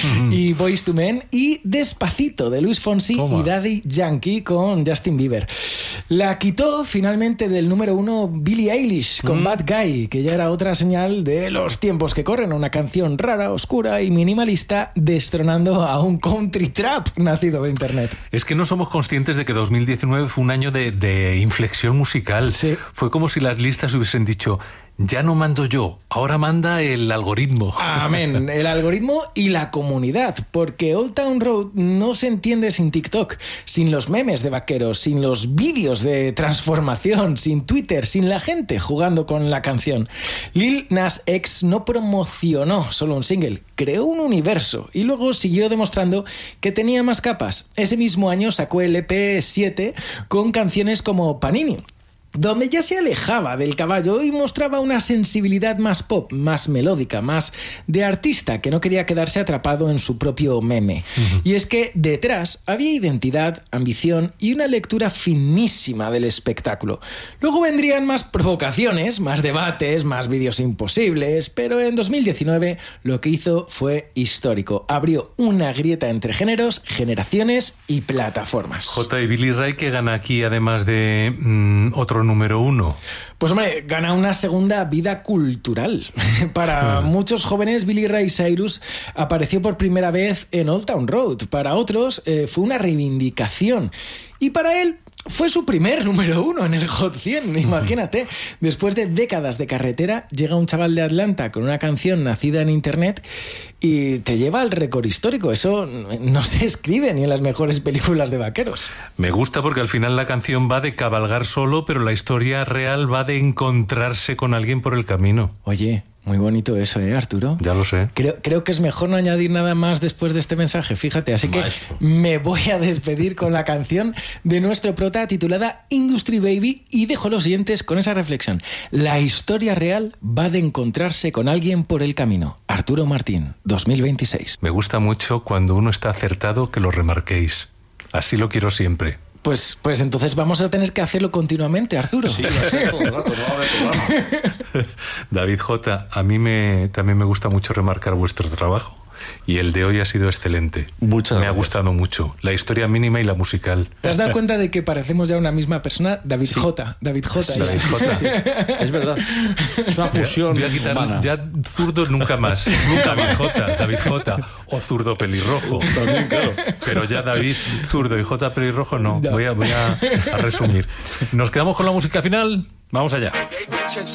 y Boyz II Men, y Despacito de Luis Fonsi y Daddy Yankee con Justin Bieber. La quitó finalmente del número 1 Billie Eilish con Bad Guy, que ya era otra señal de los tiempos que corren, una canción rara, oscura y minimalista destronando a un country trap nacido de internet. Es que no somos conscientes de que 2019 fue un año de inflexión musical. Sí. Fue como si las listas hubiesen dicho: ya no mando yo, ahora manda el algoritmo. Amén, el algoritmo y la comunidad, porque Old Town Road no se entiende sin TikTok, sin los memes de vaqueros, sin los vídeos de transformación, sin Twitter, sin la gente jugando con la canción. Lil Nas X no promocionó solo un single, creó un universo y luego siguió demostrando que tenía más capas. Ese mismo año sacó el EP 7 con canciones como Panini, donde ya se alejaba del caballo y mostraba una sensibilidad más pop, más melódica, más de artista, que no quería quedarse atrapado en su propio meme. Y es que detrás había identidad, ambición y una lectura finísima del espectáculo. Luego vendrían más provocaciones, más debates, más vídeos imposibles, pero en 2019 lo que hizo fue histórico. Abrió una grieta entre géneros, generaciones y plataformas. J. y Billy Ray, que gana aquí además de otro número 1. Pues hombre, gana una segunda vida cultural. Para muchos jóvenes, Billy Ray Cyrus apareció por primera vez en Old Town Road. Para otros fue una reivindicación. Y para él fue su primer número 1 en el Hot 100, imagínate. Después de décadas de carretera, llega un chaval de Atlanta con una canción nacida en internet y te lleva al récord histórico. Eso no se escribe ni en las mejores películas de vaqueros. Me gusta porque al final la canción va de cabalgar solo, pero la historia real va de encontrarse con alguien por el camino. Oye, muy bonito eso, Arturo? Ya lo sé. Creo que es mejor no añadir nada más después de este mensaje, fíjate. Así que me voy a despedir con la canción de nuestro prota titulada Industry Baby y dejo a los siguientes con esa reflexión. La historia real va de encontrarse con alguien por el camino. Arturo Martín, 2026. Me gusta mucho cuando uno está acertado que lo remarquéis. Así lo quiero siempre. Pues entonces vamos a tener que hacerlo continuamente, Arturo. Sí, todo el rato, no va a haber programa. David J., a mí también me gusta mucho remarcar vuestro trabajo. Y el de hoy ha sido excelente. Muchas gracias. Me ha gustado mucho. La historia mínima y la musical. ¿Te has dado cuenta de que parecemos ya una misma persona? David J. David J. Sí, David J. Sí. Es verdad. Es una fusión voy a quitar humana. ya zurdo nunca más. Nunca David J. O zurdo pelirrojo. También, claro. Pero ya David zurdo y J pelirrojo no. Voy a resumir. Nos quedamos con la música final. Vamos allá.